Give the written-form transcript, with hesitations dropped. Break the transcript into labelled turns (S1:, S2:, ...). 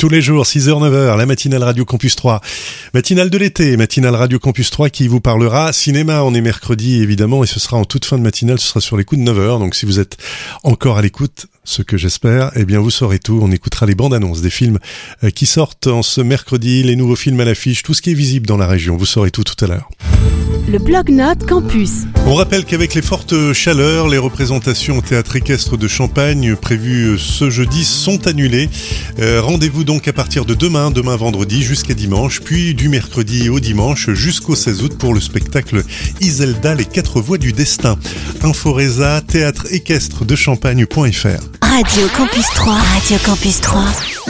S1: Tous les jours, 6h, 9h, la matinale Radio Campus 3. Matinale de l'été, matinale Radio Campus 3 qui vous parlera cinéma. On est mercredi, évidemment, et ce sera en toute fin de matinale, ce sera sur les coups de 9h. Donc si vous êtes encore à l'écoute, ce que j'espère, eh bien vous saurez tout. On écoutera les bandes annonces des films qui sortent en ce mercredi, les nouveaux films à l'affiche, tout ce qui est visible dans la région. Vous saurez tout à l'heure.
S2: Le Blog-Notes Campus.
S1: On rappelle qu'avec les fortes chaleurs, les représentations au théâtre équestre de Champagne prévues ce jeudi sont annulées. Rendez-vous donc à partir de demain vendredi jusqu'à dimanche, puis du mercredi au dimanche jusqu'au 16 août pour le spectacle Iselda, les 4 voies du destin. Inforesa, théâtre équestre de Champagne.fr.
S2: Radio Campus 3. Radio Campus 3.